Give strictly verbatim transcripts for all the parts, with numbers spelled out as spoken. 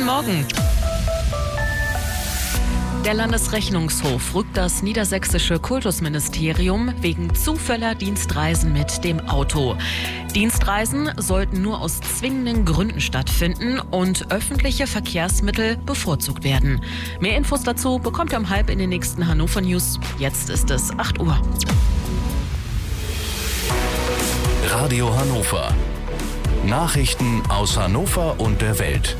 Guten Morgen. Der Landesrechnungshof rückt das niedersächsische Kultusministerium wegen zu voller Dienstreisen mit dem Auto. Dienstreisen sollten nur aus zwingenden Gründen stattfinden und öffentliche Verkehrsmittel bevorzugt werden. Mehr Infos dazu bekommt ihr um halb in den nächsten Hannover News. Jetzt ist es acht Uhr. Radio Hannover. Nachrichten aus Hannover und der Welt.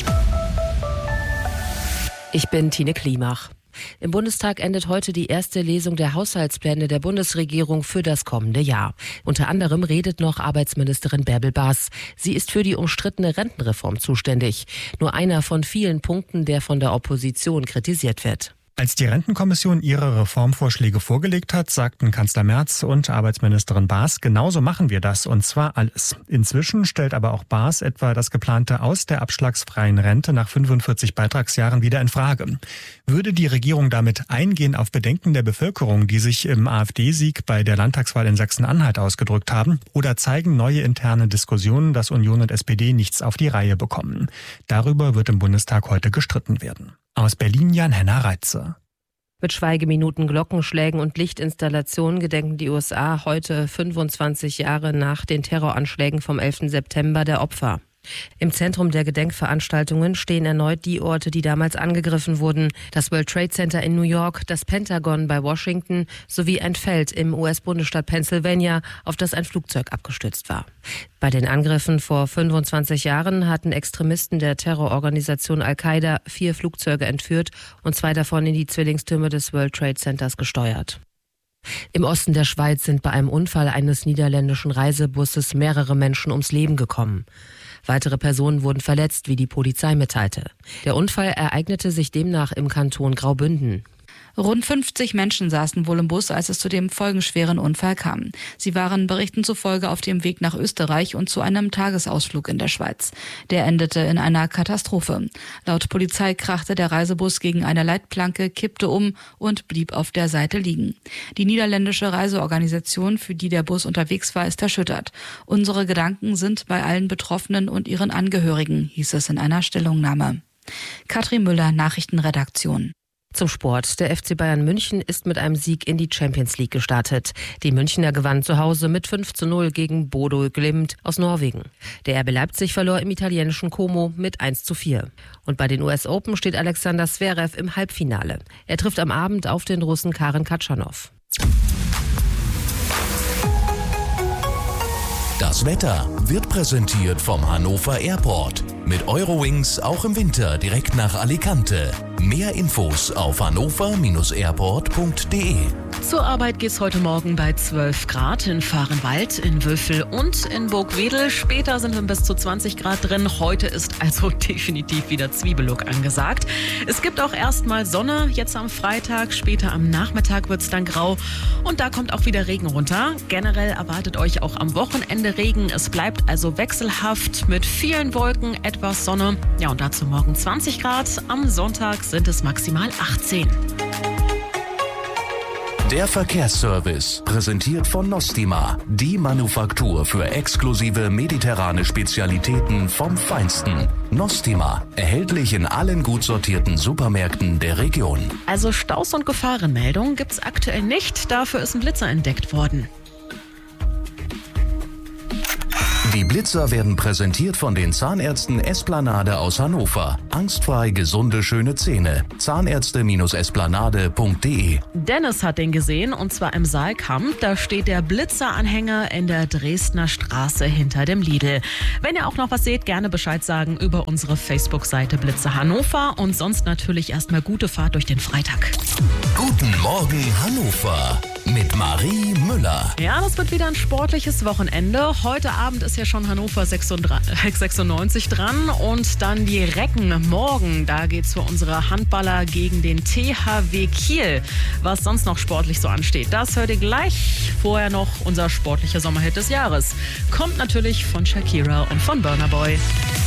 Ich bin Tine Klimach. Im Bundestag endet heute die erste Lesung der Haushaltspläne der Bundesregierung für das kommende Jahr. Unter anderem redet noch Arbeitsministerin Bärbel Baas. Sie ist für die umstrittene Rentenreform zuständig. Nur einer von vielen Punkten, der von der Opposition kritisiert wird. Als die Rentenkommission ihre Reformvorschläge vorgelegt hat, sagten Kanzler Merz und Arbeitsministerin Baas, genauso machen wir das, und zwar alles. Inzwischen stellt aber auch Baas etwa das geplante Aus der abschlagsfreien Rente nach fünfundvierzig Beitragsjahren wieder in Frage. Würde die Regierung damit eingehen auf Bedenken der Bevölkerung, die sich im AfD-Sieg bei der Landtagswahl in Sachsen-Anhalt ausgedrückt haben, oder zeigen neue interne Diskussionen, dass Union und S P D nichts auf die Reihe bekommen? Darüber wird im Bundestag heute gestritten werden. Aus Berlin Jan-Henner Reitze. Mit Schweigeminuten, Glockenschlägen und Lichtinstallationen gedenken die U S A heute fünfundzwanzig Jahre nach den Terroranschlägen vom elften September der Opfer. Im Zentrum der Gedenkveranstaltungen stehen erneut die Orte, die damals angegriffen wurden. Das World Trade Center in New York, das Pentagon bei Washington sowie ein Feld im U S-Bundesstaat Pennsylvania, auf das ein Flugzeug abgestürzt war. Bei den Angriffen vor fünfundzwanzig Jahren hatten Extremisten der Terrororganisation Al-Qaida vier Flugzeuge entführt und zwei davon in die Zwillingstürme des World Trade Centers gesteuert. Im Osten der Schweiz sind bei einem Unfall eines niederländischen Reisebusses mehrere Menschen ums Leben gekommen. Weitere Personen wurden verletzt, wie die Polizei mitteilte. Der Unfall ereignete sich demnach im Kanton Graubünden. Rund fünfzig Menschen saßen wohl im Bus, als es zu dem folgenschweren Unfall kam. Sie waren Berichten zufolge auf dem Weg nach Österreich und zu einem Tagesausflug in der Schweiz. Der endete in einer Katastrophe. Laut Polizei krachte der Reisebus gegen eine Leitplanke, kippte um und blieb auf der Seite liegen. Die niederländische Reiseorganisation, für die der Bus unterwegs war, ist erschüttert. Unsere Gedanken sind bei allen Betroffenen und ihren Angehörigen, hieß es in einer Stellungnahme. Katrin Müller, Nachrichtenredaktion. Zum Sport. Der F C Bayern München ist mit einem Sieg in die Champions League gestartet. Die Münchner gewannen zu Hause mit fünf zu null gegen Bodo Glimt aus Norwegen. Der R B Leipzig verlor im italienischen Como mit eins zu vier. Und bei den U S Open steht Alexander Zverev im Halbfinale. Er trifft am Abend auf den Russen Karen Khachanov. Das Wetter wird präsentiert vom Hannover Airport. Mit Eurowings auch im Winter direkt nach Alicante. Mehr Infos auf hannover Bindestrich airport punkt de. Zur Arbeit geht's heute Morgen bei zwölf Grad in Vahrenwald, in Wülfel und in Burgwedel. Später sind wir bis zu zwanzig Grad drin. Heute ist also definitiv wieder Zwiebellook angesagt. Es gibt auch erstmal Sonne jetzt am Freitag. Später am Nachmittag wird's dann grau. Und da kommt auch wieder Regen runter. Generell erwartet euch auch am Wochenende Regen. Es bleibt also wechselhaft mit vielen Wolken, etwas Sonne. Ja, und dazu morgen zwanzig Grad. Am Sonntag sind es maximal achtzehn. Der Verkehrsservice, präsentiert von Nostima, die Manufaktur für exklusive mediterrane Spezialitäten vom Feinsten. Nostima, erhältlich in allen gut sortierten Supermärkten der Region. Also Staus- und Gefahrenmeldungen gibt's aktuell nicht, dafür ist ein Blitzer entdeckt worden. Die Blitzer werden präsentiert von den Zahnärzten Esplanade aus Hannover. Angstfrei gesunde, schöne Zähne. Zahnärzte Esplanade punkt de. Dennis hat den gesehen, und zwar im Saalkamp. Da steht der Blitzeranhänger in der Dresdner Straße hinter dem Lidl. Wenn ihr auch noch was seht, gerne Bescheid sagen über unsere Facebook-Seite Blitzer Hannover. Und sonst natürlich erstmal gute Fahrt durch den Freitag. Guten Morgen Hannover mit Marie Müller. Ja, das wird wieder ein sportliches Wochenende. Heute Abend ist ja schon Hannover sechsundneunzig dran und dann die Recken morgen. Da geht's für unsere Handballer gegen den T H W Kiel. Was sonst noch sportlich so ansteht, das hört ihr gleich. Vorher noch unser sportlicher Sommerhit des Jahres. Kommt natürlich von Shakira und von Burna Boy.